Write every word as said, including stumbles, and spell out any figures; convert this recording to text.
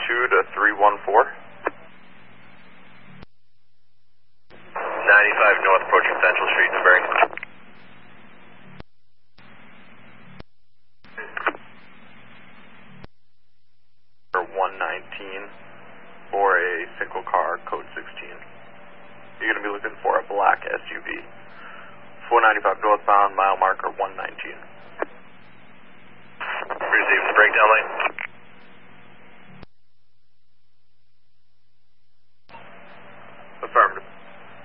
two to three one four. ninety-five north approaching Central Street, Newbury. one nineteen for a single car, code sixteen. You're going to be looking for a black S U V. four ninety-five northbound, mile marker one nineteen. Received. Breakdown lane.